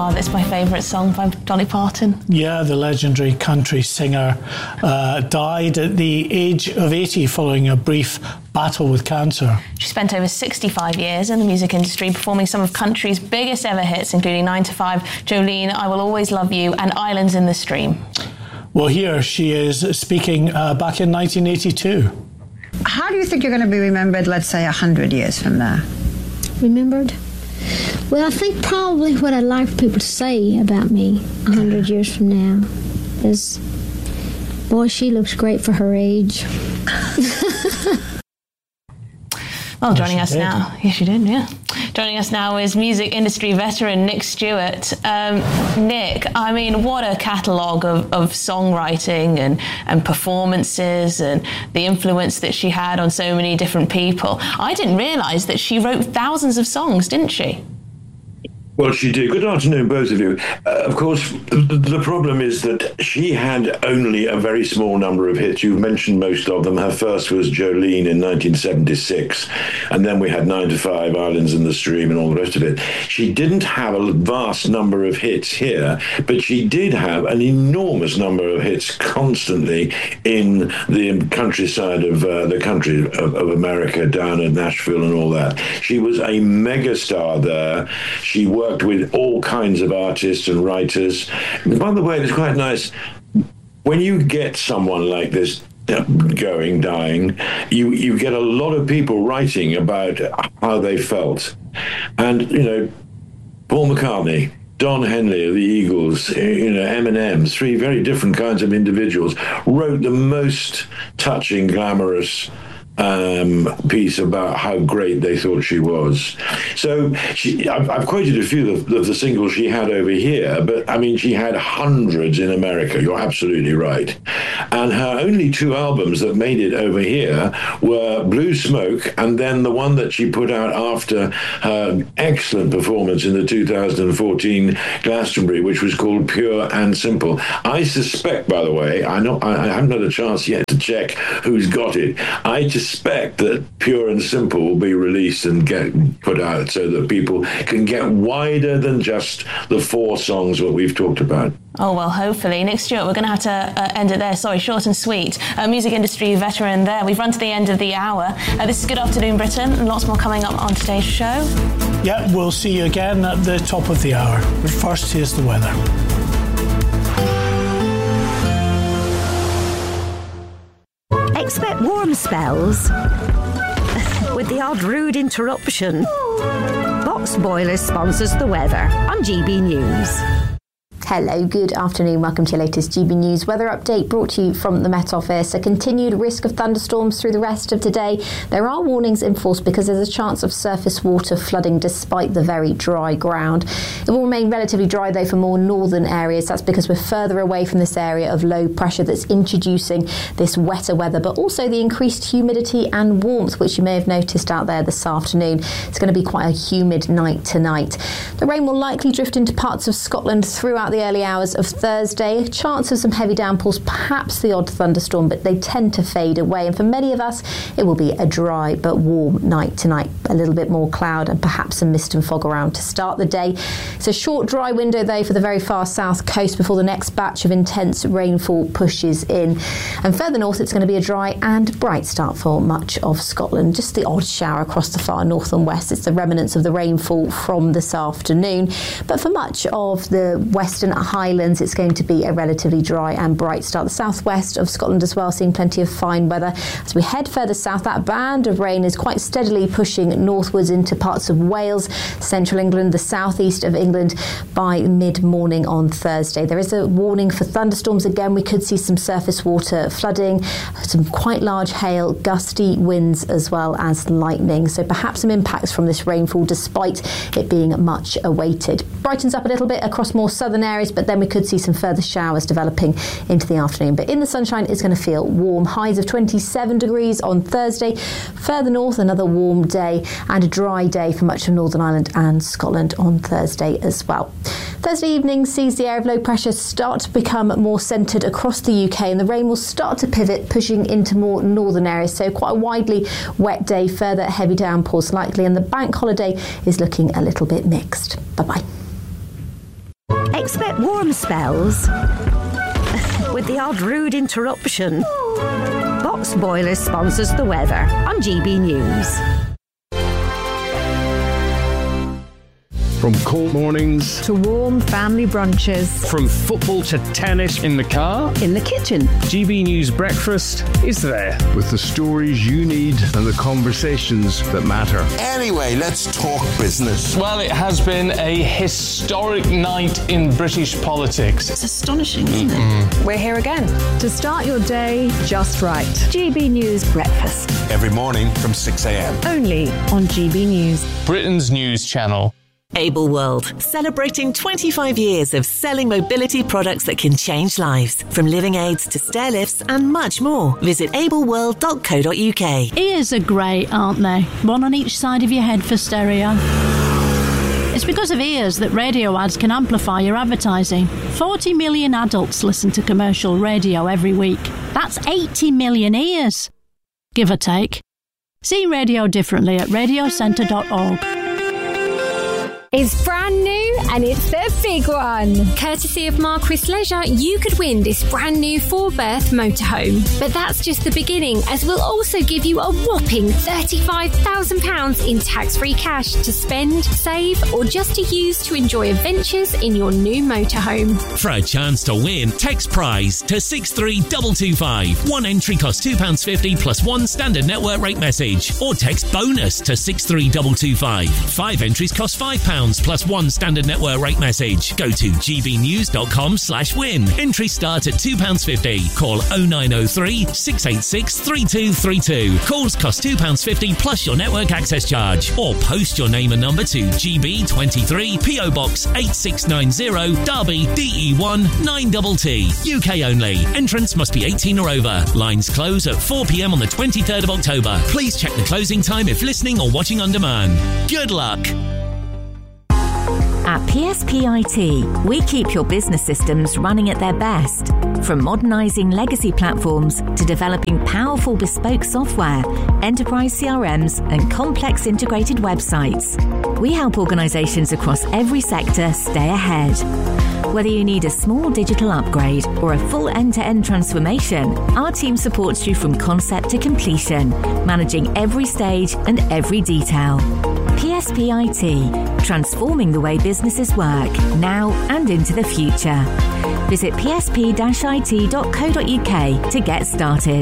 It's my favourite song by Dolly Parton. Yeah, the legendary country singer died at the age of 80 following a brief battle with cancer. She spent over 65 years in the music industry, performing some of country's biggest ever hits, including 9 to 5, Jolene, I Will Always Love You, and Islands in the Stream. Well, here she is speaking back in 1982. How do you think you're going to be remembered, let's say, 100 years from now? Remembered? Well, I think probably what I'd like for people to say about me 100 years from now is, boy, she looks great for her age. Well, joining us now. Yes, she did, yeah. Joining us now is music industry veteran Nick Stewart. Nick, I mean, what a catalogue of songwriting and performances and the influence that she had on so many different people. I didn't realise that she wrote thousands of songs, didn't she? Well, she did. Good afternoon, both of you. Of course, the problem is that she had only a very small number of hits. You've mentioned most of them. Her first was Jolene in 1976, and then we had 9 to 5, Islands in the Stream, and all the rest of it. She didn't have a vast number of hits here, but she did have an enormous number of hits constantly in the countryside of the country of America, down in Nashville and all that. She was a megastar there. She worked with all kinds of artists and writers. By the way, it's quite nice when you get someone like this dying, you get a lot of people writing about how they felt. And, you know, Paul McCartney, Don Henley of the Eagles, M&M's, three very different kinds of individuals, wrote the most touching, glamorous piece about how great they thought she was. So I've quoted a few of the singles she had over here, but I mean, she had hundreds in America. You're absolutely right. And her only 2 albums that made it over here were Blue Smoke, and then the one that she put out after her excellent performance in the 2014 Glastonbury, which was called Pure and Simple. I suspect, by the way, I haven't had a chance yet to check who's got it. I suspect that Pure and Simple will be released and get put out so that people can get wider than just the 4 songs that we've talked about. Oh, well, hopefully. Nick Stewart, we're going to have to end it there. Sorry, short and sweet. Music industry veteran there. We've run to the end of the hour. This is Good Afternoon Britain, and lots more coming up on today's show. Yeah, we'll see you again at the top of the hour. But first, here's the weather. Expect warm spells with the odd rude interruption. Box Boilers sponsors the weather on GB News. Hello, good afternoon. Welcome to your latest GB News weather update brought to you from the Met Office. A continued risk of thunderstorms through the rest of today. There are warnings in force because there's a chance of surface water flooding despite the very dry ground. It will remain relatively dry though for more northern areas. That's because we're further away from this area of low pressure that's introducing this wetter weather, but also the increased humidity and warmth, which you may have noticed out there this afternoon. It's going to be quite a humid night tonight. The rain will likely drift into parts of Scotland throughout the early hours of Thursday. A chance of some heavy downpours, perhaps the odd thunderstorm, but they tend to fade away. And for many of us, it will be a dry but warm night tonight. A little bit more cloud and perhaps some mist and fog around to start the day. It's a short dry window though for the very far south coast before the next batch of intense rainfall pushes in. And further north, it's going to be a dry and bright start for much of Scotland. Just the odd shower across the far north and west. It's the remnants of the rainfall from this afternoon. But for much of the western Highlands, it's going to be a relatively dry and bright start. The southwest of Scotland as well, seeing plenty of fine weather. As we head further south, that band of rain is quite steadily pushing northwards into parts of Wales, central England, the southeast of England by mid-morning on Thursday. There is a warning for thunderstorms again. We could see some surface water flooding, some quite large hail, gusty winds as well as lightning. So perhaps some impacts from this rainfall despite it being much awaited. Brightens up a little bit across more southern areas, but then we could see some further showers developing into the afternoon. But in the sunshine, it's going to feel warm. Highs of 27 degrees on Thursday. Further north, another warm day and a dry day for much of Northern Ireland and Scotland on Thursday as well. Thursday evening sees the area of low pressure start to become more centred across the UK, and the rain will start to pivot, pushing into more northern areas. So quite a widely wet day, further heavy downpours likely, and the bank holiday is looking a little bit mixed. Bye-bye. Expect warm spells with the odd rude interruption. Box Boilers sponsors the weather on GB News. From cold mornings to warm family brunches, from football to tennis in the car, in the kitchen, GB News Breakfast is there with the stories you need and the conversations that matter. Anyway, let's talk business. Well, it has been a historic night in British politics. It's astonishing, isn't it? We're here again to start your day just right. GB News Breakfast. Every morning from 6 a.m. Only on GB News. Britain's news channel. Able World, celebrating 25 years of selling mobility products that can change lives. From living aids to stair lifts and much more. Visit ableworld.co.uk. Ears are great, aren't they? One on each side of your head for stereo. It's because of ears that radio ads can amplify your advertising. 40 million adults listen to commercial radio every week. That's 80 million ears, give or take. See radio differently at radiocentre.org. It's brand new and it's the big one. Courtesy of Marquis Leisure, you could win this brand new 4-berth motorhome. But that's just the beginning, as we'll also give you a whopping £35,000 in tax-free cash to spend, save, or just to use to enjoy adventures in your new motorhome. For a chance to win, text prize to 63225. One entry costs £2.50 plus one standard network rate message. Or text bonus to 63225. 5 entries cost £5 plus one standard network rate message. Go to gbnews.com/win. Entries start at £2.50. Call 0903 686 3232. Calls cost £2.50 plus your network access charge. Or post your name and number to GB23 PO Box 8690 Derby DE1 9TT. UK only. Entrance must be 18 or over. Lines close at 4 p.m. on the 23rd of October. Please check the closing time if listening or watching on demand. Good luck. At PSPIT, we keep your business systems running at their best. From modernising legacy platforms to developing powerful bespoke software, enterprise CRMs and complex integrated websites. We help organisations across every sector stay ahead. Whether you need a small digital upgrade or a full end-to-end transformation, our team supports you from concept to completion, managing every stage and every detail. PSPIT, transforming the way businesses work, now and into the future. Visit psp-it.co.uk to get started.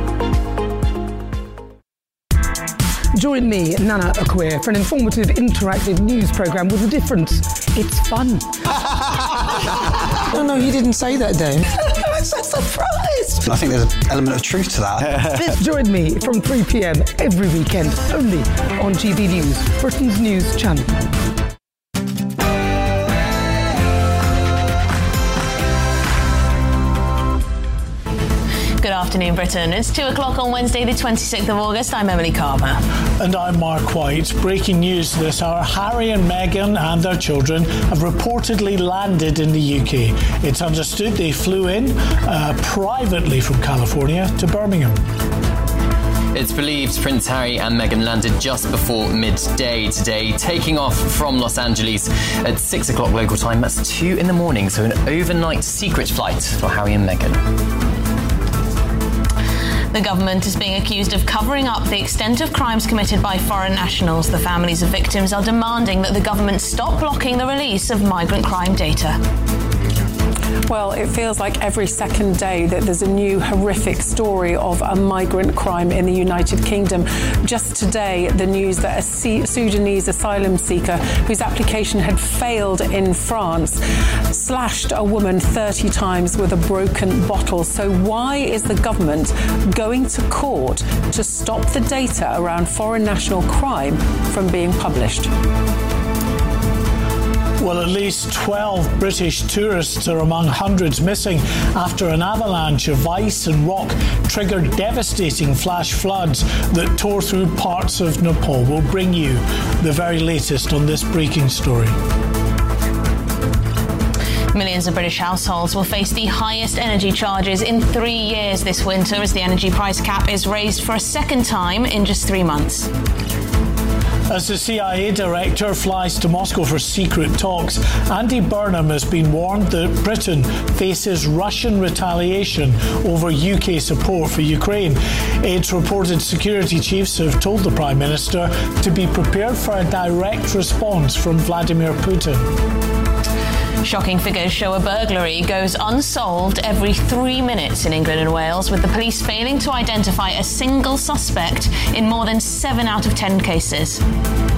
Join me, Nana Akwe, for an informative, interactive news programme with a difference. It's fun. No, you didn't say that, Dave. I'm so surprised. I think there's an element of truth to that. Join me from 3 p.m. every weekend, only on GB News, Britain's news channel. Good afternoon, Britain. It's 2 o'clock on Wednesday, the 26th of August. I'm Emily Carver. And I'm Mark White. Breaking news this hour, Harry and Meghan and their children have reportedly landed in the UK. It's understood they flew in privately from California to Birmingham. It's believed Prince Harry and Meghan landed just before midday today, taking off from Los Angeles at 6 o'clock local time. That's 2 in the morning, so an overnight secret flight for Harry and Meghan. The government is being accused of covering up the extent of crimes committed by foreign nationals. The families of victims are demanding that the government stop blocking the release of migrant crime data. Well, it feels like every second day that there's a new horrific story of a migrant crime in the United Kingdom. Just today, the news that a Sudanese asylum seeker whose application had failed in France slashed a woman 30 times with a broken bottle. So why is the government going to court to stop the data around foreign national crime from being published? Well, at least 12 British tourists are among hundreds missing after an avalanche of ice and rock triggered devastating flash floods that tore through parts of Nepal. We'll bring you the very latest on this breaking story. Millions of British households will face the highest energy charges in 3 years this winter as the energy price cap is raised for a second time in just 3 months. As the CIA director flies to Moscow for secret talks, Andy Burnham has been warned that Britain faces Russian retaliation over UK support for Ukraine. It's reported security chiefs have told the Prime Minister to be prepared for a direct response from Vladimir Putin. Shocking figures show a burglary goes unsolved every 3 minutes in England and Wales, with the police failing to identify a single suspect in more than 7 out of 10 cases.